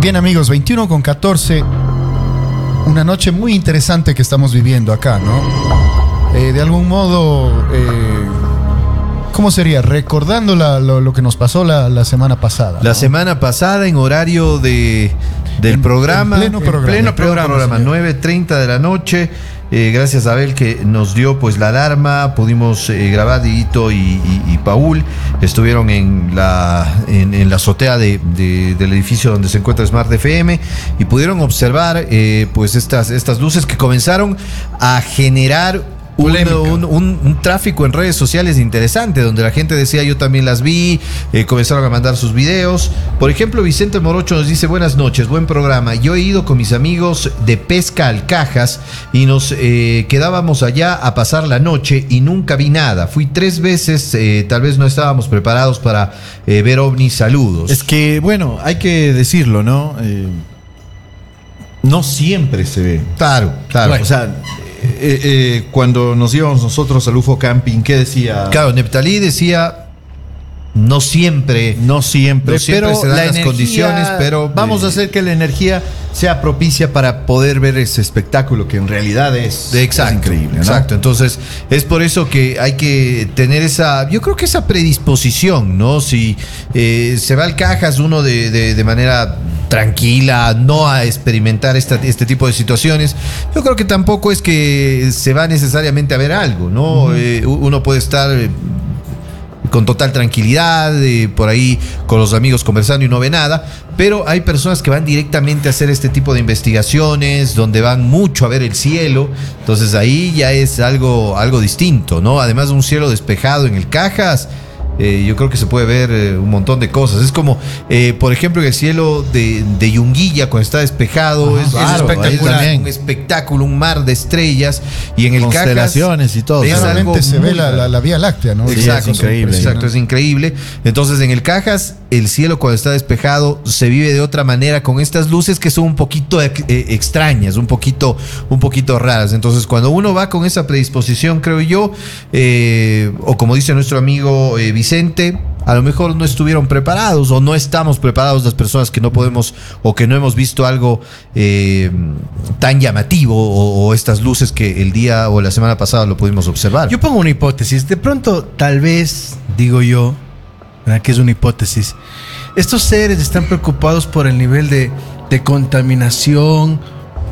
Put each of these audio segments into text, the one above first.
Bien, amigos, 21:14. Una noche muy interesante que estamos viviendo acá, ¿no? De algún modo, ¿cómo sería? Recordando lo que nos pasó la semana pasada. La ¿no? semana pasada en horario del programa. En pleno programa, 9:30 de la noche. Gracias a Abel que nos dio pues la alarma. Pudimos grabar. Dieguito y Paul estuvieron en la azotea del edificio donde se encuentra Smart FM y pudieron observar pues estas luces que comenzaron a generar un tráfico en redes sociales interesante, donde la gente decía, yo también las vi, comenzaron a mandar sus videos. Por ejemplo, Vicente Morocho nos dice, buenas noches, buen programa. Yo he ido con mis amigos de pesca al Cajas y nos quedábamos allá a pasar la noche y nunca vi nada. Fui 3 veces, tal vez no estábamos preparados para ver ovnis. Saludos. Es que, bueno, hay que decirlo, ¿no? No siempre se ve. Claro. Bueno. O sea, cuando nos íbamos nosotros al UFO Camping, ¿qué decía? Claro, Neptalí decía, no siempre pero se dan las energía, condiciones, pero vamos a hacer que la energía sea propicia para poder ver ese espectáculo que en realidad es increíble, ¿no? Exacto. Entonces, es por eso que hay que tener yo creo que esa predisposición, ¿no? Si se va al Cajas uno de manera tranquila, no a experimentar este tipo de situaciones, yo creo que tampoco es que se va necesariamente a ver algo, ¿no? Uno puede estar con total tranquilidad, por ahí con los amigos conversando y no ve nada, pero hay personas que van directamente a hacer este tipo de investigaciones, donde van mucho a ver el cielo, entonces ahí ya es algo distinto, ¿no? Además de un cielo despejado en el Cajas, yo creo que se puede ver un montón de cosas. Es como, por ejemplo, en el cielo de Yunguilla, cuando está despejado, es espectacular, un espectáculo, un mar de estrellas. Y en el constelaciones Cajas, y todo. Claramente se ve la Vía Láctea, ¿no? Exacto, es increíble. Exacto, es increíble. Entonces, en el Cajas, el cielo cuando está despejado se vive de otra manera con estas luces que son un poquito extrañas, un poquito raras. Entonces, cuando uno va con esa predisposición, creo yo, o como dice nuestro amigo Vicente, a lo mejor no estuvieron preparados o no estamos preparados las personas que no podemos o que no hemos visto algo tan llamativo o estas luces que el día o la semana pasada lo pudimos observar. Yo pongo una hipótesis. De pronto, tal vez, digo yo, ¿verdad? Que es una hipótesis. Estos seres están preocupados por el nivel de contaminación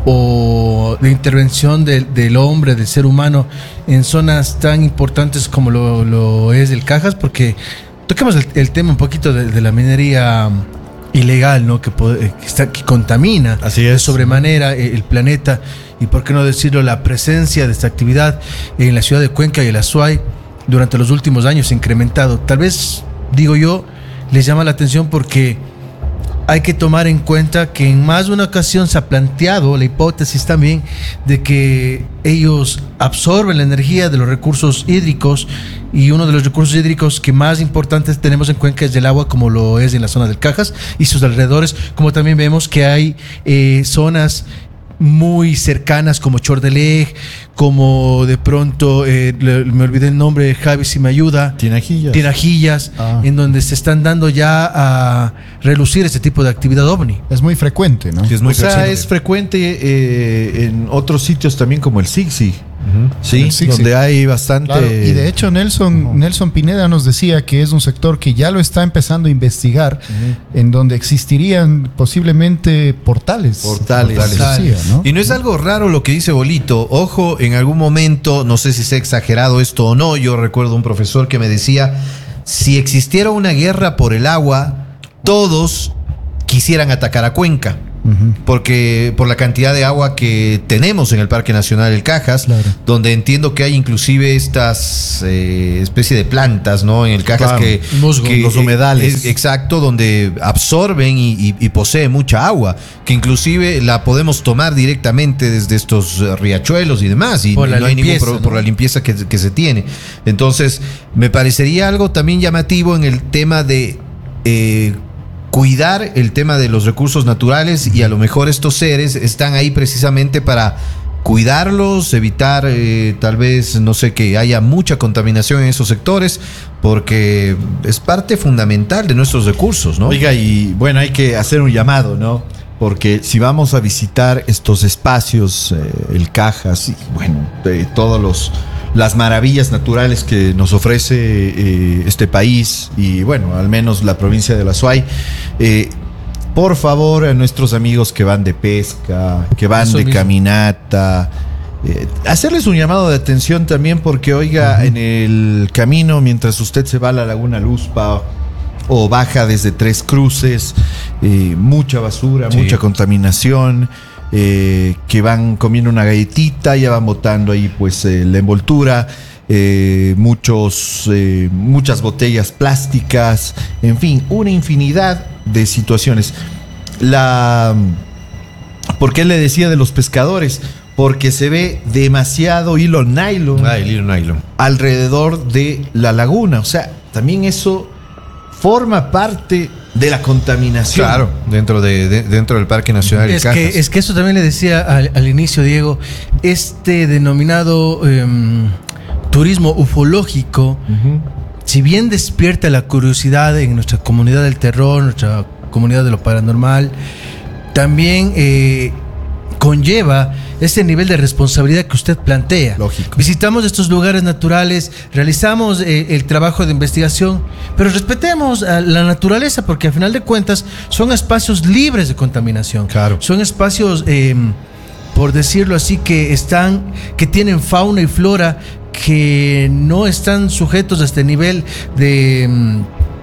o de intervención del hombre, del ser humano en zonas tan importantes como lo es el Cajas, porque toquemos el tema un poquito de la minería ilegal, ¿no? Que contamina de sobremanera el planeta, y por qué no decirlo, la presencia de esta actividad en la ciudad de Cuenca y el Azuay durante los últimos años se ha incrementado. Tal vez, digo yo, les llama la atención porque hay que tomar en cuenta que en más de una ocasión se ha planteado la hipótesis también de que ellos absorben la energía de los recursos hídricos, y uno de los recursos hídricos que más importantes tenemos en Cuenca es el agua, como lo es en la zona del Cajas y sus alrededores, como también vemos que hay zonas muy cercanas como Chordelej, como de pronto, me olvidé el nombre, Javi si me ayuda, Tinajillas, en donde se están dando ya a relucir este tipo de actividad ovni. Es muy frecuente, ¿no? Sí, es frecuente en otros sitios también, como el Sixi. Sí, donde hay bastante. Claro, y de hecho Nelson Pineda nos decía que es un sector que ya lo está empezando a investigar, en donde existirían posiblemente portales. Decía, ¿no? Y no es algo raro lo que dice Bolito. Ojo, en algún momento, no sé si se ha exagerado esto o no, yo recuerdo un profesor que me decía, si existiera una guerra por el agua, todos quisieran atacar a Cuenca. Porque por la cantidad de agua que tenemos en el Parque Nacional El Cajas, claro, donde entiendo que hay inclusive estas especie de plantas, ¿no? En el Cajas, claro, que los humedales. Exacto, donde absorben y poseen mucha agua, que inclusive la podemos tomar directamente desde estos riachuelos y demás, y no hay ningún problema por la limpieza que se tiene. Entonces, me parecería algo también llamativo en el tema de cuidar el tema de los recursos naturales, y a lo mejor estos seres están ahí precisamente para cuidarlos, evitar tal vez, no sé, que haya mucha contaminación en esos sectores, porque es parte fundamental de nuestros recursos, ¿no? Oiga, y bueno, hay que hacer un llamado, ¿no? porque si vamos a visitar estos espacios, el Cajas y bueno, todos las maravillas naturales que nos ofrece este país y bueno, al menos la provincia de La Suay, por favor, a nuestros amigos que van de pesca, que van de caminata, hacerles un llamado de atención también porque, oiga, en el camino, mientras usted se va a la Laguna Luzpa o baja desde Tres Cruces, mucha basura, mucha contaminación, que van comiendo una galletita, ya van botando ahí pues la envoltura, muchas botellas plásticas, en fin, una infinidad de situaciones. ¿Por qué le decía de los pescadores? Porque se ve demasiado hilo nylon, alrededor de la laguna. O sea, también eso forma parte de la contaminación. Claro, dentro del Parque Nacional del Cajas. Es que eso también le decía al inicio, Diego, este denominado turismo ufológico, si bien despierta la curiosidad en nuestra comunidad del terror, nuestra comunidad de lo paranormal, también conlleva ese nivel de responsabilidad que usted plantea. Lógico. Visitamos estos lugares naturales, realizamos el trabajo de investigación, pero respetemos a la naturaleza porque al final de cuentas son espacios libres de contaminación. Claro. Son espacios, por decirlo así, que tienen fauna y flora que no están sujetos a este nivel de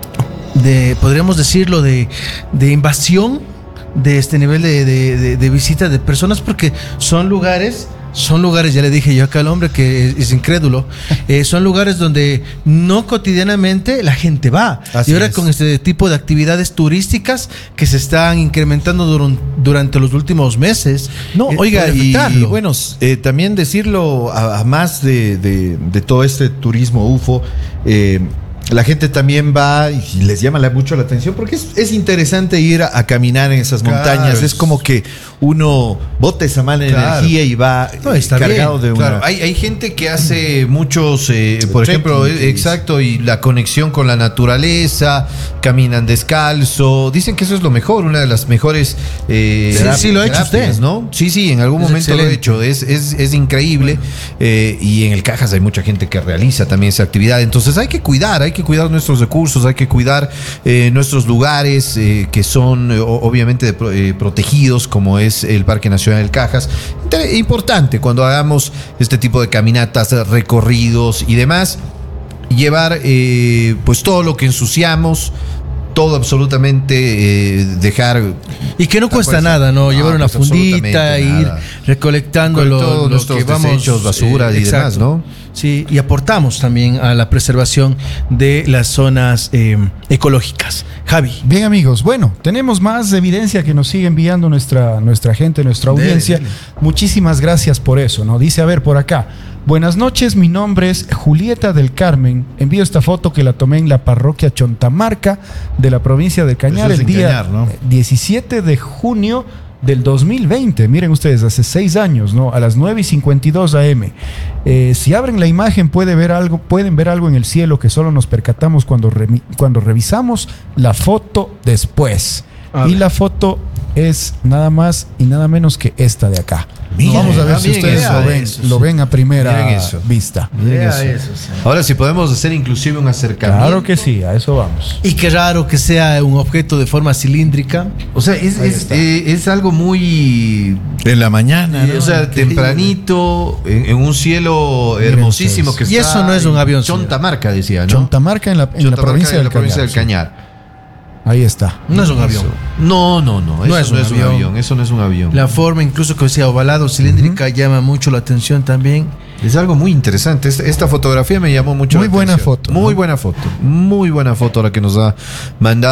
podríamos decirlo, de invasión, de este nivel de visita de personas, porque son lugares, ya le dije yo acá al hombre que es incrédulo, son lugares donde no cotidianamente la gente va. Así y ahora es. con este tipo de actividades turísticas que se están incrementando durante los últimos meses. No, oiga, puede y afectarlo. bueno, también decirlo a más de todo este turismo UFO, la gente también va y les llama mucho la atención porque es interesante ir a caminar en esas montañas. Es como que uno bota esa mala energía y va cargado de una... Claro, hay gente que hace muchos, por ejemplo, exacto, y la conexión con la naturaleza, caminan descalzo, dicen que eso es lo mejor, una de las mejores sí, lo ha hecho usted, ¿no? Sí, en algún momento excelente. Lo he hecho, es increíble, y en el Cajas hay mucha gente que realiza también esa actividad, entonces hay que cuidar nuestros recursos, hay que cuidar nuestros lugares que son obviamente protegidos, como es el Parque Nacional del Cajas. Importante cuando hagamos este tipo de caminatas, recorridos y demás, llevar pues todo lo que ensuciamos, todo absolutamente, dejar. Y que no cuesta nada, ¿no? Llevar una fundita, ir recolectando todos nuestros desechos, basura y demás, ¿no? Sí, y aportamos también a la preservación de las zonas ecológicas. Javi. Bien, amigos, bueno, tenemos más evidencia que nos sigue enviando nuestra gente, nuestra audiencia. Dele. Muchísimas gracias por eso, ¿no? Dice, a ver, por acá. Buenas noches, mi nombre es Julieta del Carmen. Envío esta foto que la tomé en la parroquia Chontamarca de la provincia de Cañar el día 17 de junio del 2020. Miren ustedes, hace 6 años, ¿no? A las 9:52 AM. Si abren la imagen pueden ver algo en el cielo que solo nos percatamos cuando revisamos la foto después. Y la foto es nada más y nada menos que esta de acá. Miren, vamos a ver si ustedes lo ven a primera vista. Miren eso. Ahora si podemos hacer inclusive un acercamiento. Claro que sí, a eso vamos. Y qué raro que sea un objeto de forma cilíndrica. O sea, es algo muy... En la mañana, ¿no? O sea, tempranito, en un cielo hermosísimo que está. Y eso no es un avión. Chontamarca, decía, ¿no? Chontamarca en la provincia del Cañar. Ahí está. No es un avión. No. Eso no es un avión. Eso no es un avión. La forma, incluso que sea ovalado, cilíndrica, llama mucho la atención también. Es algo muy interesante. Esta fotografía me llamó mucho la atención. Muy buena foto. Muy buena foto la que nos ha mandado.